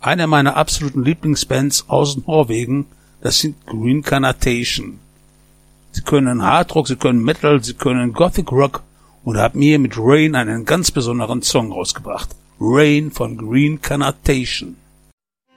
Eine meiner absoluten Lieblingsbands aus Norwegen, das sind Green Carnation. Sie können Hardrock, sie können Metal, sie können Gothic Rock und haben mir mit Rain einen ganz besonderen Song rausgebracht. Rain von Green Carnation.